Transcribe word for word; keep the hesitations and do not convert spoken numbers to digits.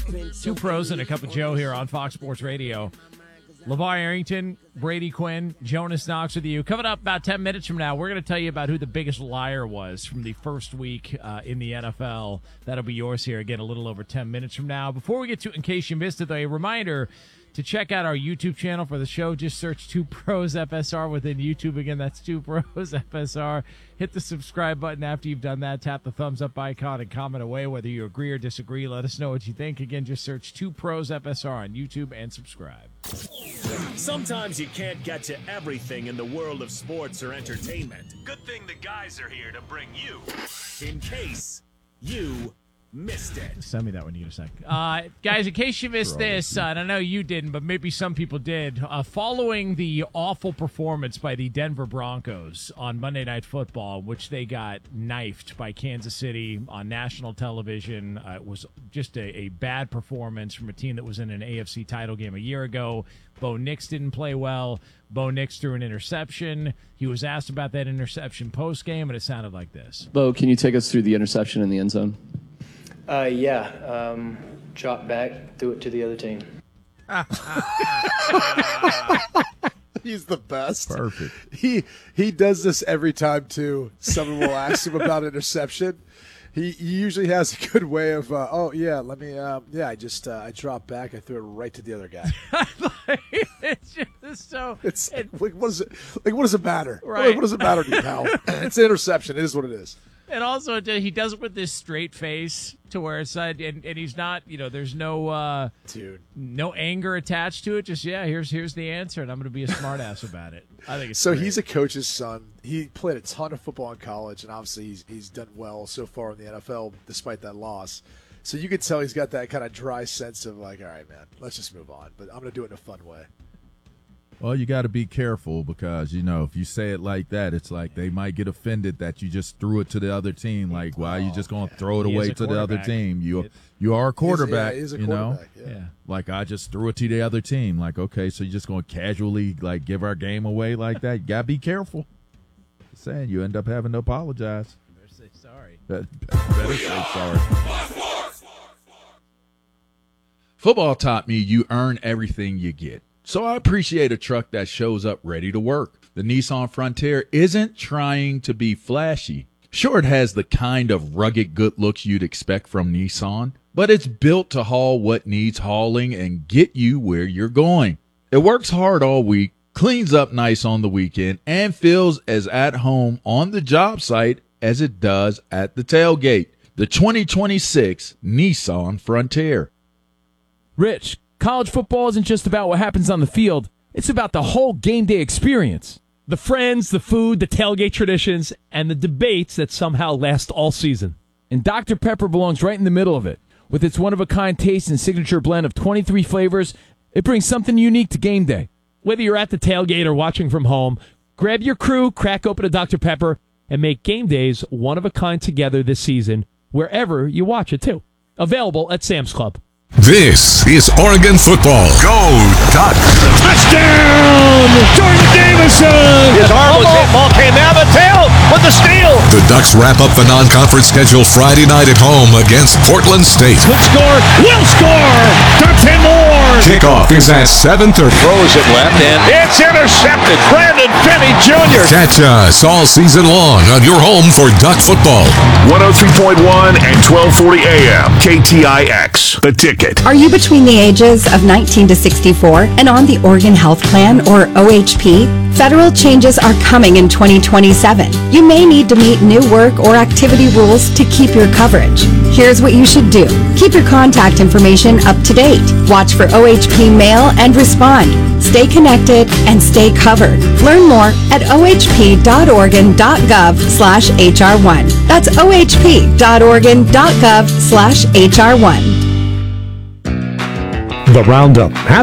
Two pros and a cup of Joe here on Fox Sports Radio. LeVar Arrington, Brady Quinn, Jonas Knox with you. Coming up about ten minutes from now, we're going to tell you about who the biggest liar was from the first week uh, in the N F L. That'll be yours here again a little over ten minutes from now. Before we get to, in case you missed it, though, a reminder to check out our YouTube channel for the show. Just search Two Pros F S R within YouTube. Again, that's Two Pros F S R. Hit the subscribe button after you've done that. Tap the thumbs up icon and comment away whether you agree or disagree. Let us know what you think. Again, just search Two Pros F S R on YouTube and subscribe. Sometimes you can't get to everything in the world of sports or entertainment. Good thing the guys are here to bring you, in case you missed it. Send me that when you get a sec. Uh, guys, in case you missed this, uh, and I know you didn't, but maybe some people did, uh, following the awful performance by the Denver Broncos on Monday Night Football, which they got knifed by Kansas City on national television. Uh, it was just a, a bad performance from a team that was in an A F C title game a year ago. Bo Nix didn't play well. Bo Nix threw an interception. He was asked about that interception post-game, and it sounded like this. Bo, can you take us through the interception in the end zone? Uh, yeah, um, drop back, threw it to the other team. He's the best. Perfect. He he does this every time, too. Someone will ask him about interception. He, he usually has a good way of, uh, oh, yeah, let me, um, yeah, I just, uh, I dropped back, I threw it right to the other guy. It's just so. It's it, like, what, is it, like, what does it matter? Right. What, what does it matter to you, pal? It's an interception. It is what it is. And also, he does it with this straight face to where it's, uh, and, and he's not, you know, there's no, uh, dude, no anger attached to it. Just, yeah, here's here's the answer, and I'm going to be a smartass about it. I think it's so. great. He's a coach's son. He played a ton of football in college, and obviously he's he's done well so far in the N F L despite that loss. So you can tell he's got that kind of dry sense of like, all right, man, let's just move on. But I'm going to do it in a fun way. Well, you got to be careful because, you know, if you say it like that, it's like they might get offended that you just threw it to the other team. Like, why are you just going to throw it He away is a to the other quarterback. team? You It- you are a quarterback, He is, yeah, he is a you know? quarterback, yeah. Yeah. Like, I just threw it to the other team. Like, okay, so you're just going to casually, like, give our game away like that? You got to be careful. Just saying, you end up having to apologize. Better say sorry. Better say sorry. Football taught me you earn everything you get. So I appreciate a truck that shows up ready to work. The Nissan Frontier isn't trying to be flashy. Sure, it has the kind of rugged good looks you'd expect from Nissan, but it's built to haul what needs hauling and get you where you're going. It works hard all week, cleans up nice on the weekend, and feels as at home on the job site as it does at the tailgate. The twenty twenty-six Nissan Frontier. Rich, college football isn't just about what happens on the field. It's about the whole game day experience. The friends, the food, the tailgate traditions, and the debates that somehow last all season. And Doctor Pepper belongs right in the middle of it. With its one-of-a-kind taste and signature blend of twenty-three flavors, it brings something unique to game day. Whether you're at the tailgate or watching from home, grab your crew, crack open a Doctor Pepper, and make game days one-of-a-kind together this season, wherever you watch it, too. Available at Sam's Club. This is Oregon football. Go Ducks! Touchdown! Jordan Davison! His arm was hit. Ball came out of the tail with the steal. The Ducks wrap up the non-conference schedule Friday night at home against Portland State. Could score. Will score. Top ten more. Kickoff is at seven thirty. Throws it left and it's intercepted. Brandon Finney Junior Catch us all season long on your home for Duck football. one oh three point one and twelve forty A M K T I X. The Ticket. Are you between the ages of nineteen to sixty-four and on the Oregon Health Plan, or O H P? Federal changes are coming in twenty twenty-seven. You may need to meet new work or activity rules to keep your coverage. Here's what you should do. Keep your contact information up to date. Watch for O H P mail and respond. Stay connected and stay covered. Learn more at o h p dot oregon dot gov slash h r one. That's o h p dot oregon dot gov slash h r one. The Roundup.